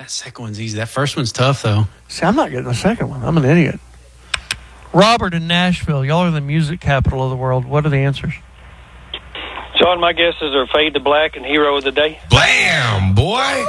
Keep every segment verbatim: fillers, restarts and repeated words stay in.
That second one's easy. That first one's tough, though. See, I'm not getting the second one. I'm an idiot. Robert in Nashville, y'all are the music capital of the world. What are the answers? John, my guesses are Fade to Black and Hero of the Day. Blam, boy.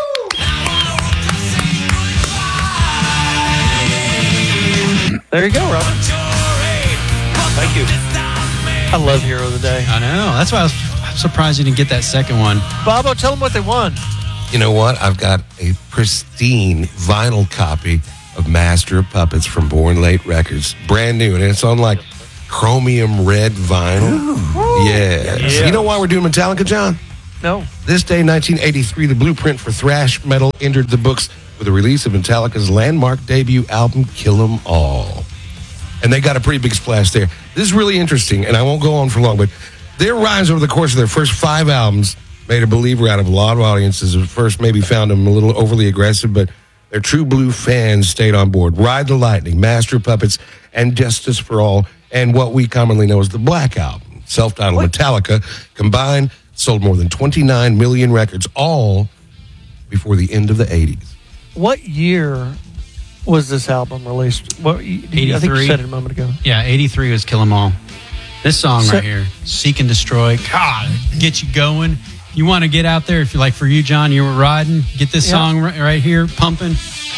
There you go, Robert. Thank you. I love Hero of the Day. I know. That's why I was surprised you didn't get that second one. Bobo, tell them what they won. You know what? I've got a pristine vinyl copy of Master of Puppets from Born Late Records. Brand new. And it's on like chromium red vinyl. Yeah. Yeah. You know why we're doing Metallica, John? No. This day, nineteen eighty-three, the blueprint for thrash metal entered the books with the release of Metallica's landmark debut album, Kill 'Em All. And they got a pretty big splash there. This is really interesting, and I won't go on for long, but their rise over the course of their first five albums made a believer out of a lot of audiences. At first, maybe found them a little overly aggressive, but their true blue fans stayed on board. Ride the Lightning, Master of Puppets, and Justice for All, and what we commonly know as the Black Album. Self-titled Metallica combined sold more than twenty-nine million records, all before the end of the eighties. What year was this album released? What, you, I think you said it a moment ago. Yeah, eighty-three was Kill 'Em All. This song So- right here, Seek and Destroy, God, get you going. You want to get out there, if you like for you, John, you were riding, get this Yeah. song right, right here, pumping.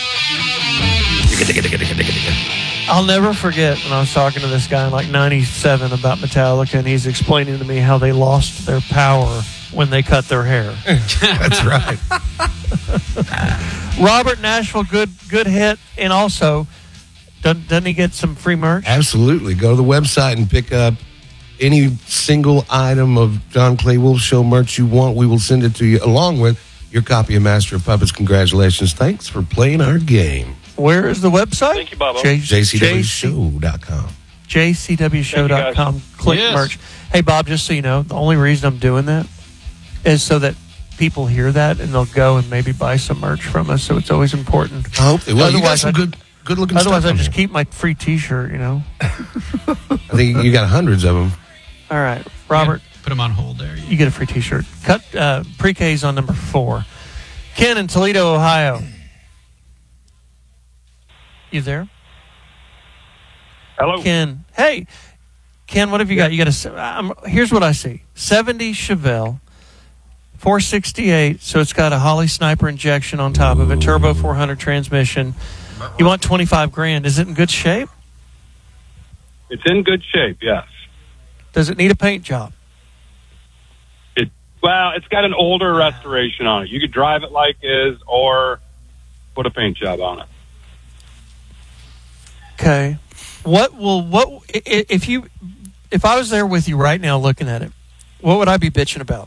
I'll never forget when I was talking to this guy in like ninety-seven about Metallica, and he's explaining to me how they lost their power when they cut their hair. That's right. Robert Nashville, good good hit. And also, doesn't, doesn't he get some free merch? Absolutely. Go to the website and pick up any single item of John Clay Wolf Show merch you want. We will send it to you along with your copy of Master of Puppets. Congratulations. Thanks for playing our game. Where is the website? Thank you, Bobo. J- J C W show dot com. J C W show dot com. Click Yes. merch. Hey, Bob, just so you know, the only reason I'm doing that is so that people hear that and they'll go and maybe buy some merch from us. So it's always important. I hope they will. You got Otherwise, some I- good, good looking Otherwise, stuff. I on just there. keep my free T-shirt, you know. I think you got hundreds of them. All right, Robert, Put them on hold there. you get a free T-shirt. Cut uh, pre-K's on number four. Ken in Toledo, Ohio. You there? Hello. Ken. Hey, Ken, what have you got? You got a. Um, here's what I see: seventy Chevelle, four sixty-eight. So it's got a Holly Sniper injection on top of it, turbo four hundred transmission. You want twenty-five grand? Is it in good shape? It's in good shape, yes. Does it need a paint job? It well, it's got an older restoration on it. You could drive it like is, or put a paint job on it. Okay. What will what i- i- if you if I was there with you right now looking at it? What would I be bitching about?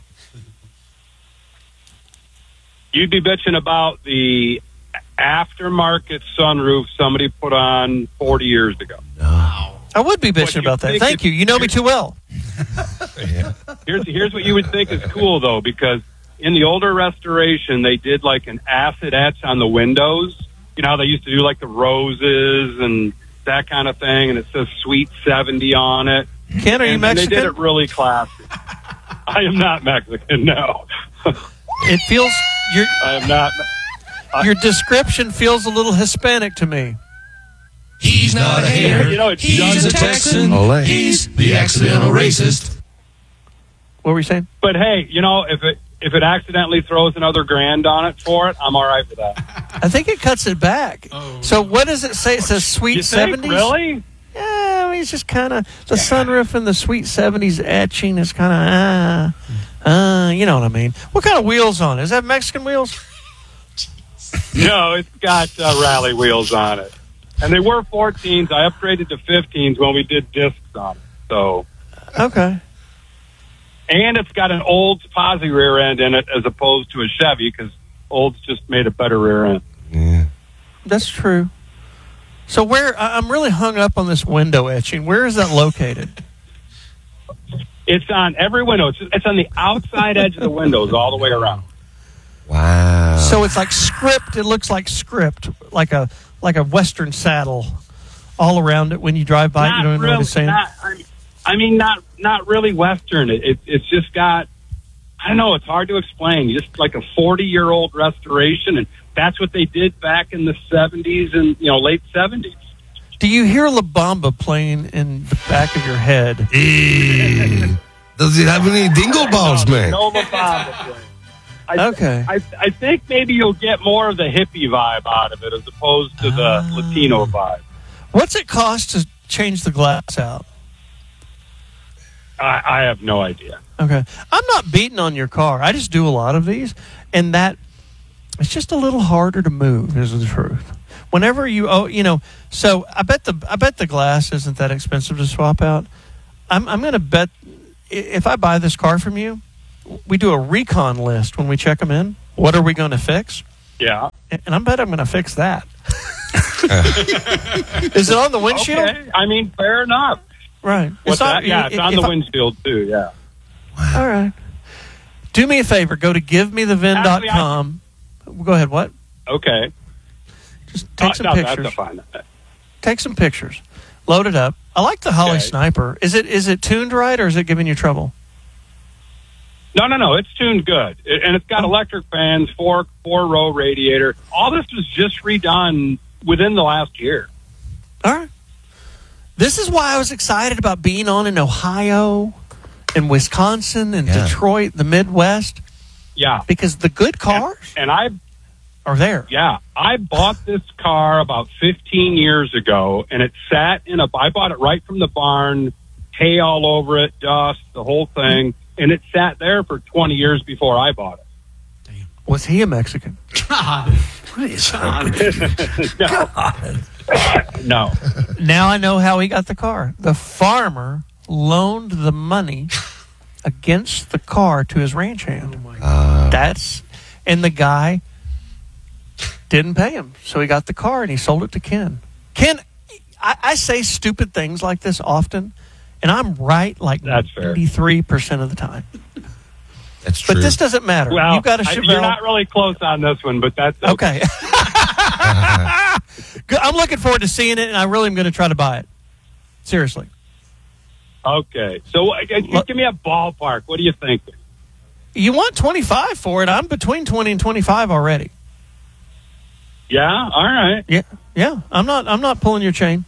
You'd be bitching about the aftermarket sunroof somebody put on forty years ago. I would be bitching you about that. think Thank is- you. You know me too well. Here's here's what you would think is cool though, because in the older restoration they did like an acid etch on the windows. You know how they used to do like the roses and that kind of thing, and it says Sweet seventy on it. Ken, are you and, and they Mexican? did it really classy. I am not Mexican, no. It feels your I am not. your description feels a little Hispanic to me. He's not a hater. You know, it's He's a Texan. Ole. He's the accidental racist. What were you saying? But hey, you know, if it if it accidentally throws another grand on it for it, I'm all right with that. I think it cuts it back. Oh, so what does it say? It says Sweet You think, seventies. really? Yeah, I mean it's just kind of the sunroof and the Sweet seventies etching is kind of uh, uh, you know what I mean. What kind of wheels on it? Is that Mexican wheels? No, it's got uh, rally wheels on it. And they were fourteens. I upgraded to fifteens when we did discs on it. So, Okay. and it's got an Olds posi rear end in it as opposed to a Chevy because Olds just made a better rear end. Yeah. That's true. So where I- I'm really hung up on this window etching. Where is that located? It's on every window. It's, it's on the outside edge of the windows all the way around. Wow. So it's like script. It looks like script, like a like a Western saddle, all around it. When you drive by, it, you don't know what it's saying. Not, I mean- I mean, not not really Western. It, it it's just got. I don't know. It's hard to explain. Just like a forty-year-old restoration, and that's what they did back in the seventies and, you know, late seventies. Do you hear La Bamba playing in the back of your head? Eh, does it have any dingle balls, man? No La Bamba playing. I, Okay. I, I think maybe you'll get more of the hippie vibe out of it as opposed to the Ah. Latino vibe. What's it cost to change the glass out? I, I have no idea. Okay. I'm not beating on your car. I just do a lot of these, and that it's just a little harder to move, is the truth. Whenever you oh you know, so I bet the I bet the glass isn't that expensive to swap out. I'm I'm gonna bet i- if I buy this car from you, we do a recon list when we check them in. What are we going to fix? Yeah. And and I bet I'm going to fix that. Is it on the windshield? Okay. I mean, fair enough. Right. What's not- that? Yeah, it's if- on if the I- windshield, too, yeah. All right. Do me a favor. Go to give me the vin dot com. Go ahead. What? Okay. Just take Uh, some no, pictures. That's fine. Take some pictures. Load it up. I like the Holly Okay. Sniper. Is it is it tuned right or is it giving you trouble? No, no, no. It's tuned good. It- and it's got Oh. electric fans, four four row radiator. All this was just redone within the last year. All right. This is why I was excited about being on in Ohio and Wisconsin and Yeah. Detroit, the Midwest, Yeah. because the good cars And I, are there. yeah, I bought this car about fifteen years ago, and it sat in a. I bought it right from the barn, hay all over it, dust, the whole thing, and it sat there for twenty years before I bought it. Was he a Mexican? God. What is No, no. Now I know how he got the car. The farmer loaned the money against the car to his ranch hand. Uh, That's and the guy didn't pay him, so he got the car and he sold it to Ken. Ken, I, I say stupid things like this often, and I'm right like That's fair. ninety-three percent of the time. that's true. But this doesn't matter. Well, you got a I- Chevelle. you're not really close on this one, but that's okay. Okay. Good. I'm looking forward to seeing it, and I really am going to try to buy it. Seriously. Okay. So uh, Look- give me a ballpark. What do you think? You want twenty-five for it. I'm between twenty and twenty-five already. Yeah. All right. Yeah. Yeah. I'm not I'm not pulling your chain.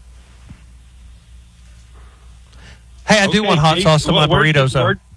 Hey, I do Okay, want hot Jake, sauce on my where- burritos though. where-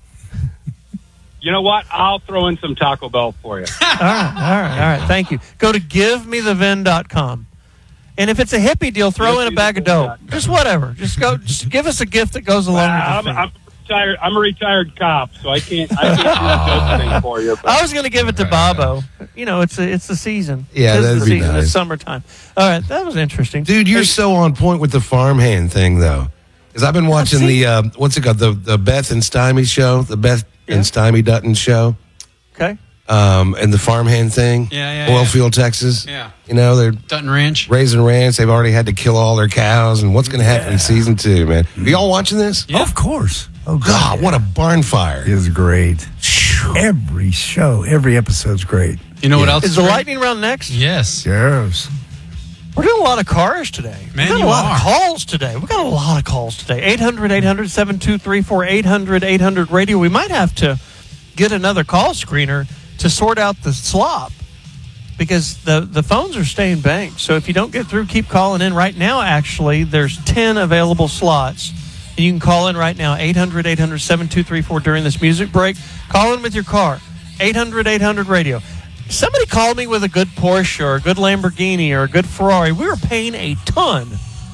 You know what? I'll throw in some Taco Bell for you. All right, all right, all right. Thank you. Go to give me the vin dot com. And if it's a hippie deal, throw in a bag of dope. Just whatever. Just go just give us a gift that goes along I'm, with the I'm thing. retired. I'm a retired cop, so I can't. I can't do the dope thing for you. But I was going to give it to Bobo. You know, it's a, it's the season. Yeah, It's that'd the be season. nice. It's summertime. All right, that was interesting. Dude, you're Hey, so on point with the farmhand thing, though. Because I've been watching see. the, uh, what's it called? The, the Beth and Stymie show, the Beth Yeah. and Stymie Dutton show, okay. um, and the farmhand thing. Yeah, yeah, Oilfield, Texas. Yeah. You know, they're Dutton Ranch. raising ranch. They've already had to kill all their cows. And what's going to happen in season two, man? Are y'all watching this? Yeah. Of course. Oh, God, what a barn fire. It is great. Every show, every episode's great. You know what else Is is the great? lightning round next? Yes. Yes. We're doing a lot of cars today. Man, we got you a lot are. of calls today. We got a lot of calls today. eight hundred, eight hundred, seven two three four, eight hundred, eight hundred radio. We might have to get another call screener to sort out the slop because the, the phones are staying banked. So if you don't get through, keep calling in. Right now, actually, there's ten available slots. And you can call in right now, eight hundred, eight hundred, seven two three four during this music break. Call in with your car, eight hundred, eight hundred radio. Somebody called me with a good Porsche or a good Lamborghini or a good Ferrari. We were paying a ton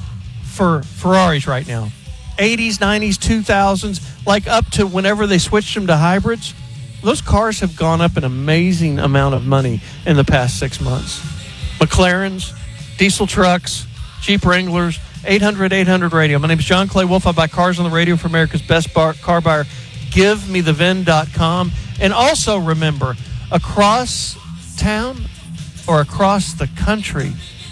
for Ferraris right now. eighties, nineties, two thousands, like up to whenever they switched them to hybrids. Those cars have gone up an amazing amount of money in the past six months. McLarens, diesel trucks, Jeep Wranglers, eight hundred, eight hundred radio. My name is John Clay Wolf. I buy cars on the radio for America's best bar, car buyer. give me the vin dot com. And also remember, across town or across the country,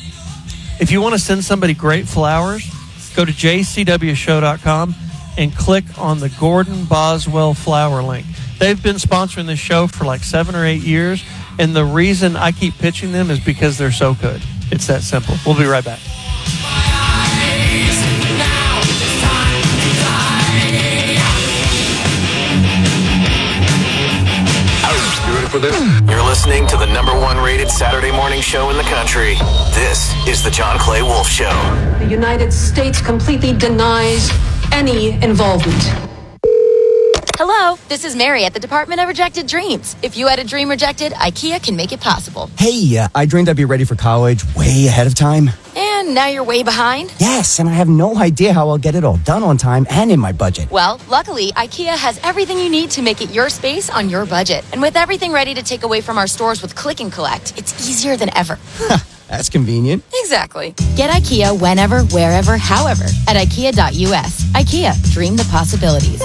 if you want to send somebody great flowers, go to j c w show dot com and click on the Gordon Boswell flower link. They've been sponsoring this show for like seven or eight years, and the reason I keep pitching them is because they're so good. It's that simple. We'll be right back. for this. You're listening to the number one rated Saturday morning show in the country. This is the John Clay Wolf Show. The United States completely denies any involvement. Hello, this is Mary at the Department of Rejected Dreams. If you had a dream rejected, IKEA can make it possible. Hey, uh, I dreamed I'd be ready for college way ahead of time. And now you're way behind? Yes, and I have no idea how I'll get it all done on time and in my budget. Well, luckily, IKEA has everything you need to make it your space on your budget. And with everything ready to take away from our stores with Click and Collect, it's easier than ever. That's convenient. Exactly. Get IKEA whenever, wherever, however at IKEA dot U S. IKEA, dream the possibilities.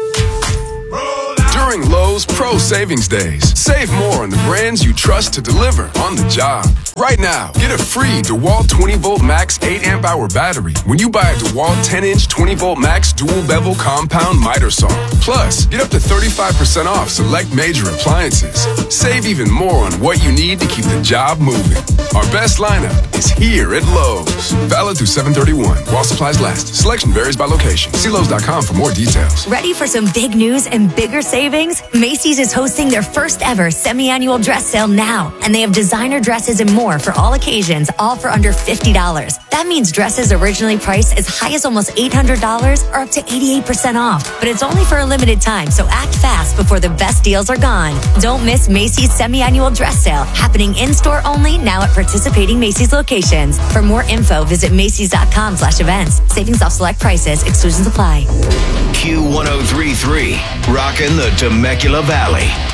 During Lowe's Pro Savings Days, save more on the brands you trust to deliver on the job. Right now, get a free DeWalt twenty volt max eight amp hour battery when you buy a DeWalt ten inch twenty volt max dual bevel compound miter saw. Plus, get up to thirty-five percent off select major appliances. Save even more on what you need to keep the job moving. Our best lineup is here at Lowe's. Valid through seven thirty-one while supplies last. Selection varies by location. See Lowe's dot com for more details. Ready for some big news and bigger savings? Macy's is hosting their first ever semi-annual dress sale now, and they have designer dresses and more for all occasions, all for under fifty dollars. That means dresses originally priced as high as almost eight hundred dollars are up to eighty-eight percent off. But it's only for a limited time, so act fast before the best deals are gone. Don't miss Macy's semi-annual dress sale, happening in-store only now at participating Macy's locations. For more info, visit Macy's dot com slash events. Savings off select prices. Exclusions apply. Q one oh three point three, rocking the Temecula Valley.